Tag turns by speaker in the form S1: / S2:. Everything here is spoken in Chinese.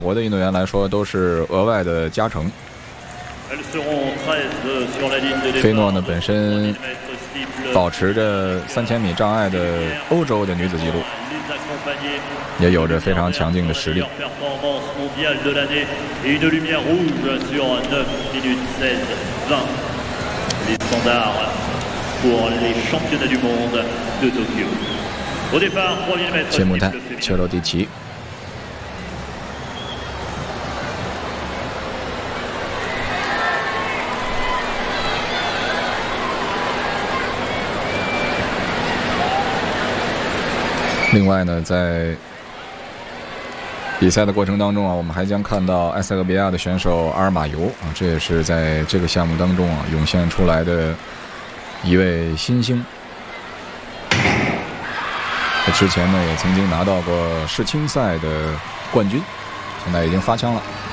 S1: 国的运动员来说都是额外的加成。菲诺呢本身保持着3000米障碍的欧洲的女子纪录，也有着非常强劲的实力。切姆坦、切洛蒂奇。另外呢，在比赛的过程当中啊，我们还将看到埃塞俄比亚的选手阿尔马尤啊，这也是在这个项目当中啊涌现出来的一位新星。他之前呢也曾经拿到过世青赛的冠军，现在已经发枪了。